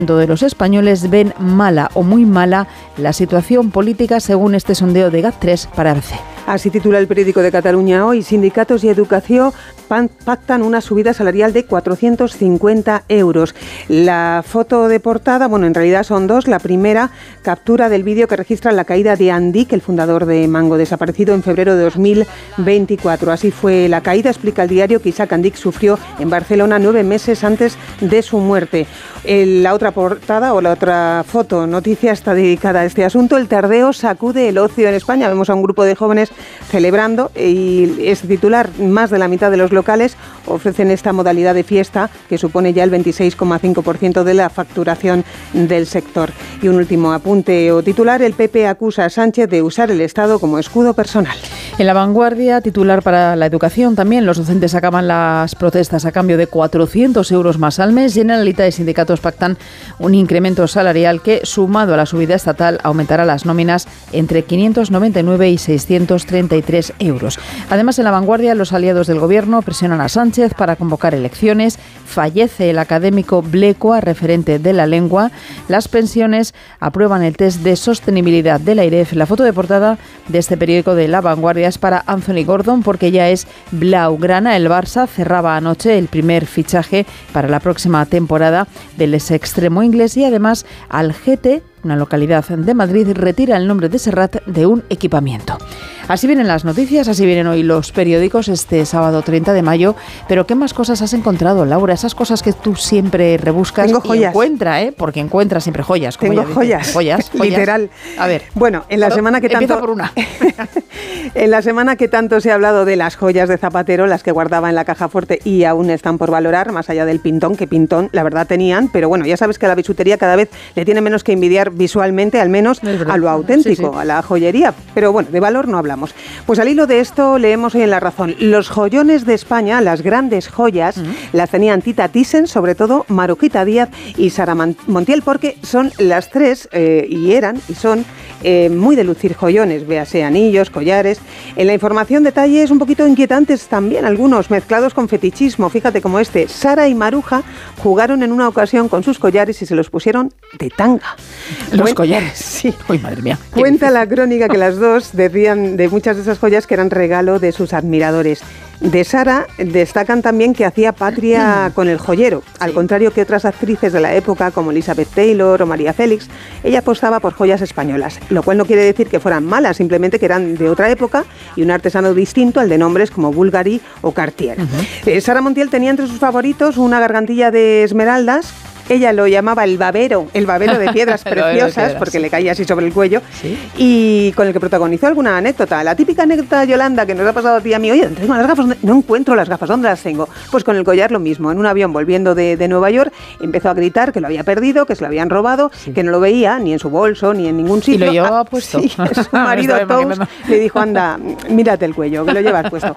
de los españoles ven mala o muy mala la situación política según este sondeo de GAT3 para ABC. Así titula el periódico de Cataluña hoy. Sindicatos y educación pactan una subida salarial de 450 euros. La foto de portada, bueno, en realidad son dos. La primera, captura del vídeo que registra la caída de Andic, el fundador de Mango, desaparecido en febrero de 2024. Así fue la caída, explica el diario, que Isaac Andic sufrió en Barcelona 9 meses antes de su muerte. La otra portada o la otra foto, noticia, está dedicada a este asunto. El tardeo sacude el ocio en España. Vemos a un grupo de jóvenes celebrando y este titular, más de la mitad de los locales ofrecen esta modalidad de fiesta que supone ya el 26,5% de la facturación del sector. Y un último apunte o titular, el PP acusa a Sánchez de usar el Estado como escudo personal. En La Vanguardia, titular para la educación también, los docentes acaban las protestas a cambio de 400 euros más al mes. Generalitat y sindicatos pactan un incremento salarial que, sumado a la subida estatal, aumentará las nóminas entre 599 y 633 euros. Además, en La Vanguardia, los aliados del gobierno presionan a Sánchez para convocar elecciones. Fallece el académico Blecua, referente de la lengua. Las pensiones aprueban el test de sostenibilidad de la AIREF. La foto de portada de este periódico de La Vanguardia es para Anthony Gordon porque ya es blaugrana. El Barça cerraba anoche el primer fichaje para la próxima temporada del ex extremo inglés y además Algete, una localidad de Madrid, retira el nombre de Serrat de un equipamiento. Así vienen las noticias, así vienen hoy los periódicos este sábado 30 de mayo. Pero ¿qué más cosas has encontrado, Laura? Esas cosas que tú siempre rebuscas. Tengo joyas. Y encuentra, porque encuentras siempre joyas. Como Tengo joyas, literal. A ver. Bueno, en la semana que tanto... Empieza por una. En la semana que tanto se ha hablado de las joyas de Zapatero, las que guardaba en la caja fuerte y aún están por valorar, más allá del pintón, que pintón la verdad tenían, pero bueno, ya sabes que a la bisutería cada vez le tiene menos que envidiar visualmente, al menos a lo auténtico, sí. A la joyería. Pero bueno, de valor no hablamos. Pues al hilo de esto leemos hoy en La Razón: los joyones de España, las grandes joyas, las tenían Tita Thyssen, sobre todo Marujita Díaz y Sara Montiel, porque son las tres, y son muy de lucir joyones, véase anillos, collares. En la información, detalles un poquito inquietantes también, algunos mezclados con fetichismo. Fíjate como este: Sara y Maruja jugaron en una ocasión con sus collares y se los pusieron de tanga. Los collares. Sí. Uy, madre mía. Cuenta la crónica que las dos decían de muchas de esas joyas que eran regalo de sus admiradores. De Sara destacan también que hacía patria con el joyero. Al contrario que otras actrices de la época como Elizabeth Taylor o María Félix, ella apostaba por joyas españolas, lo cual no quiere decir que fueran malas, simplemente que eran de otra época y un artesano distinto al de nombres como Bulgari o Cartier. Sara Montiel tenía entre sus favoritos una gargantilla de esmeraldas. Ella lo llamaba el babero de piedras preciosas, porque le caía así sobre el cuello, ¿sí? Y con el que protagonizó alguna anécdota. La típica anécdota, Yolanda, que nos ha pasado a ti y a mí: oye, tengo las gafas, no encuentro las gafas, ¿dónde las tengo? Pues con el collar lo mismo. En un avión volviendo de Nueva York empezó a gritar que lo había perdido, que se lo habían robado, sí. Que no lo veía ni en su bolso ni en ningún sitio. ¿Y lo llevaba puesto? Sí, su marido Tous le dijo: anda, mírate el cuello, que lo llevas puesto.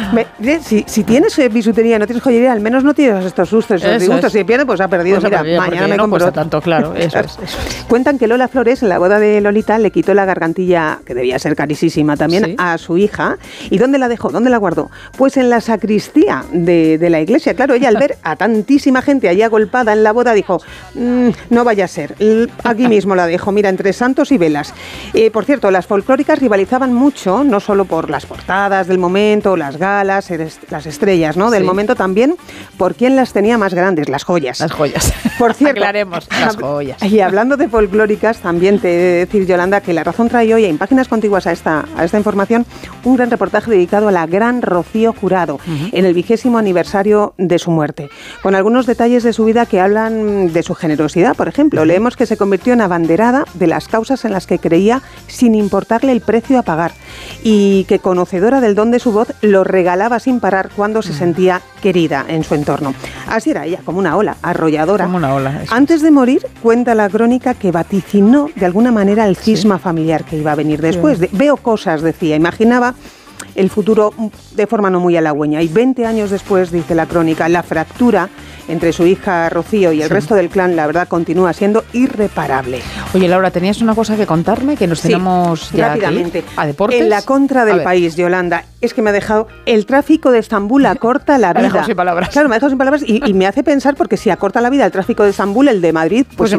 Si tienes bisutería, no tienes joyería, al menos no tienes estos sustos, estos disgustos. Si pierde, pues ha perdido. Pues mira, mañana me compro tanto, claro, eso es. Cuentan que Lola Flores, en la boda de Lolita, le quitó la gargantilla, que debía ser carísima también, ¿sí? A su hija. ¿Y dónde la dejó? ¿Dónde la guardó? Pues en la sacristía de la iglesia. Claro, ella al ver a tantísima gente allí agolpada en la boda dijo: no vaya a ser, aquí mismo la dejo, mira, entre santos y velas. Por cierto, las folclóricas rivalizaban mucho, no solo por las portadas del momento, las galas, las estrellas, ¿no? Del momento, también por quién las tenía más grandes, las joyas. Las joyas. Por cierto, aclaremos, las joyas. Y hablando de folclóricas, también te he de decir, Yolanda, que La Razón trae hoy en páginas contiguas a esta información un gran reportaje dedicado a la gran Rocío Jurado, en el 20º aniversario de su muerte, con algunos detalles de su vida que hablan de su generosidad. Por ejemplo, leemos que se convirtió en abanderada de las causas en las que creía sin importarle el precio a pagar, y que, conocedora del don de su voz, lo regalaba sin parar cuando se sentía querida en su entorno. Así era ella, como una ola, arrolladora. Como una ola. Eso. Antes de morir, cuenta la crónica que vaticinó de alguna manera el cisma familiar que iba a venir después. Veo cosas, decía, imaginaba el futuro de forma no muy halagüeña. Y 20 años después, dice la crónica, la fractura entre su hija Rocío y el resto del clan, la verdad, continúa siendo irreparable. Oye, Laura, tenías una cosa que contarme, que nos tenemos ya rápidamente. Aquí, a deportes. En la contra del país, Yolanda, es que me ha dejado: el tráfico de Estambul acorta la vida. Me ha dejado sin palabras. Claro, me ha dejado sin palabras y me hace pensar, porque si acorta la vida el tráfico de Estambul, el de Madrid, pues